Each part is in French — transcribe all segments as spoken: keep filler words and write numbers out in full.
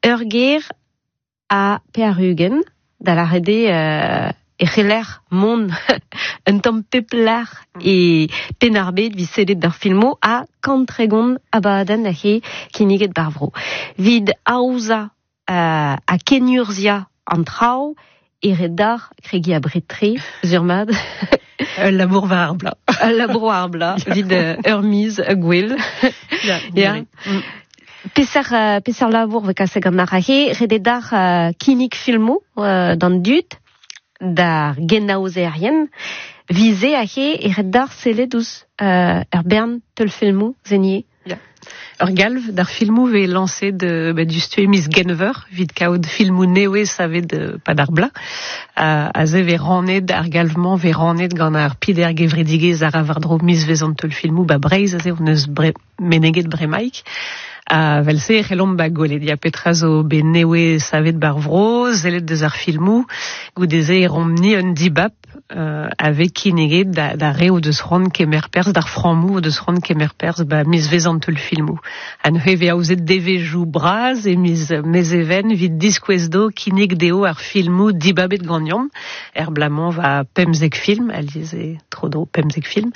Urger a Perugen, da la rede euh, echeler mon un temps pepler et penarbet viselet d'ar filmo a kantregon abaden a he kiniget barvro. Vid auza euh, a kenurzia an trao et redar kregi a bretre zurmad. Un labour va arbla. Un labour arbla, vid uh, urmiz a gwil. Ja, ja. Mm. Peser, uh, peser labour vek a segan ar he, rededar uh, kinik filmo uh, dan dut, dar genaozerien, vize a he e redar seledus uh, er bern tel filmo zenier. Ja. Ur galv d'ar filmou ve lancé de bah, du stue Miss Genver vid kaout filmou newe savet de pa d'ar bla a, a ze ve ranet ar galvement ve ranet gant ar pider gevredigez ar avardro Miss vezant tel filmou ba breiz a ze on eus bre, meneget bremaik a vel se c'hellom ba golet ya petra zo be newe savet bar vro zelet deus ar filmou goudeze erom ni un dibap euh, avec kineget da, da reo deus ran kemer pers d'ar framou deus ran kemer pers ba Miss vezant tel filmou an heve aouzet devejou braz e miz mez even vid diskouezdo kinig deo ar filmou dibabet ganyom er blamant va pemzek film alize tro dro pemzek film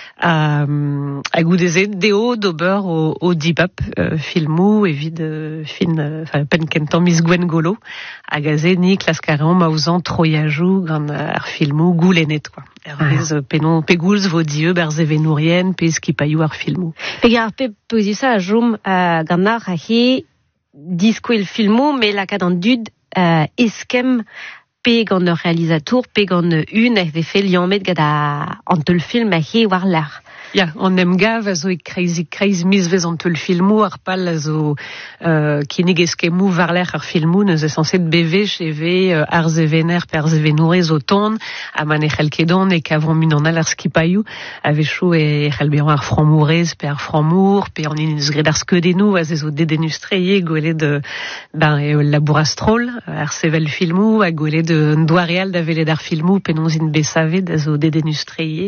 Um, a goudeze deo d'ober o, o dibap euh, filmou evit euh, fin enfin euh, pen kentan Miss Gwen Golo hag a ze ni klaskareon ma ouzan troiajou gant ar filmou goulenet quoi er vez ah. penon pegoulz vo dieu berze venourien pez kipayou ar filmou pegar pe pozisa a jom uh, gant ar a he diskouel filmou me la kadant dud uh, eskem pe gant ur realizator, pe gant un e vefe liamet gant an tel film a he war l'ar. Ja, on em gav a zo e kreiz kreiz miz vez an tel filmou ar pal a zo euh, kinig eskemou war l'ar ar filmou neus e sanset bevech e ve euh, ar zevener per zevenoure zo ton a man e c'helkedon e kavron min an al ar skipayou a vechou e c'helbean ar framourez pe ar framour pe an in eus gred ar skedenou a ze zo dedenustreye gwelet de ben e labour astrol ar sevel filmou a gwelet de un doareal da velet ar filmou penon zin besave da zo dedenustreye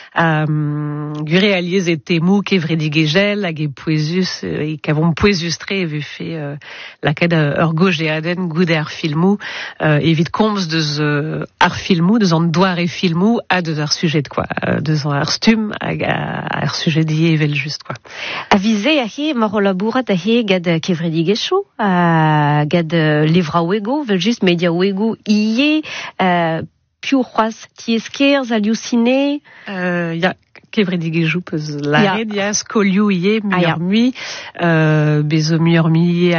um, gure aliez e temou kevredigegel hag e poezus e kavon poezustre e ve fe uh, lakad ur goj e aden goude ar filmou uh, evit komz deus uh, ar filmou deus an doare filmou a deus ar sujet quoi uh, deus an ar stum hag ar sujet die evel just quoi a vize a he mar o labourat a he gad kevredigechou uh, gad uh, livra wego vel just media wego ie uh, piou c'hoaz tieskerz alioù ciné euh, ya kevredigejou peus laret ya skolioù ie muiur mui euh, bezo muiur mui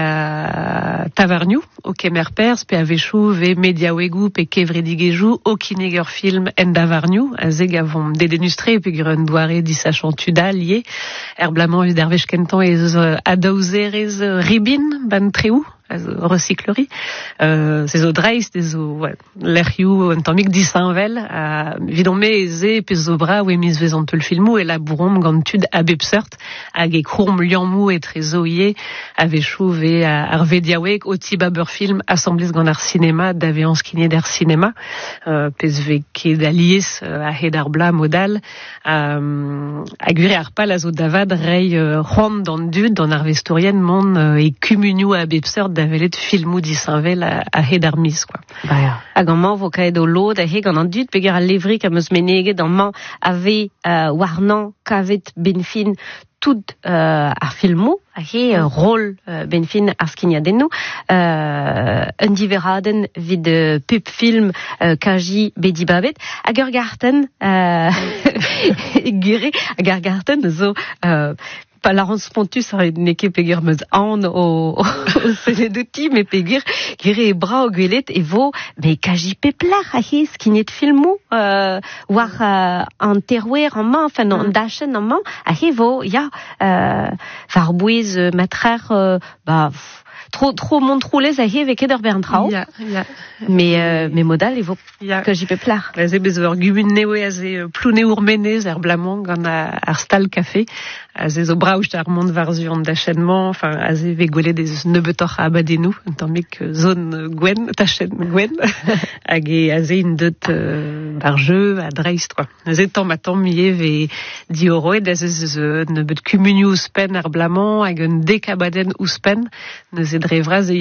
a tavarniou o kemer pers pe a vechou ve media wegou pe kevredigejou o kineger film en davarniou a zeg avon dedenustre pe gur un doare disachantuda lié er blamant vid ar vech kentan ez uh, adaouzerez uh, ribin ban treou recyclerie euh, c'est zo dreiz des zo ouais, l'erioù un tammig disanvel a vidon me eze pe zo bra ou emiz vezant tel filmou e labourom gant tud a bepseurt hag e krourm liammou e trezoie a vechou ve ar vediaoueg o tibaber film assemblez gant ar cinema da veans kiné d'ar cinema euh, pez ve ket alies euh, a hed ar bla modal euh, a gure ar pal a zo davad rei euh, ronde dan dud dan ar vestorien mon euh, e kumunioù a bepseurt da velet filmou disanvel a, a hed ar mis, quoi. Ba ja. Hag an man vo kaet o lod a he gant an dud peger al levrik am eus meneget an man ave uh, warnan kavet benfin tout uh, ar filmou a he uh, rol uh, benfin ar skignadennou uh, un diveraden vid uh, pep film uh, kaji bedi babet hag ur garten uh, gure hag ar garten zo uh, pa Laurence Pontus ar neke peger meus an o, o, o seledouti, me peger gire e bra o gwelet e vo me kaji peplar a he skinet filmou euh, war uh, an terouer an man, enfin an dachen an man a he vo ya euh, var bouez euh, matrer euh, ba trop trop montroulez a he veket ur berntrao ya, ya. mais euh, mais modal e vo ya. kaji peplar a ze bez ur gumun newe a ze ploune ourmenez er blamant gant ar stal café a ze zo braout ar mont varzu an d'achènement enfin a ze ve gwelet ez nebetor a abadenou un tammig zone gwen tachet gwen hag e a ze in deut euh, bar jeu a dreist quoi a ze tamm a tamm ie ve di oroed a ze nebeut kumunioù ouspenn ar blamant hag un dek abaden ouspenn ne ze dre vraz